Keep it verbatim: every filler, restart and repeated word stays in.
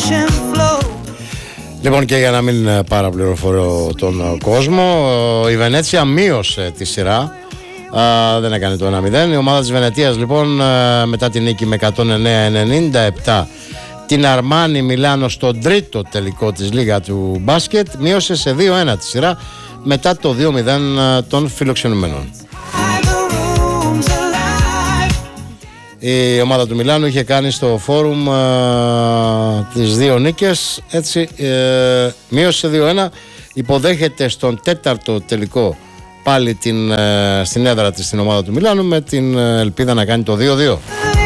Λοιπόν, και για να μην παραπληροφορώ τον κόσμο, η Βενέτσια μείωσε τη σειρά, α, δεν έκανε το ένα μηδέν. Η ομάδα της Βενετίας λοιπόν μετά την νίκη με εκατόν εννέα ενενήντα επτά την Αρμάνι Μιλάνο στον τρίτο τελικό της Λίγα του μπάσκετ μείωσε σε δύο ένα τη σειρά μετά το δύο μηδέν των φιλοξενουμένων. Η ομάδα του Μιλάνου είχε κάνει στο φόρουμ ε, τις δύο νίκες, έτσι ε, μείωσε σε δύο ένα, υποδέχεται στον τέταρτο τελικό πάλι την, ε, στην έδρα της στην ομάδα του Μιλάνου με την ελπίδα να κάνει το δύο δύο.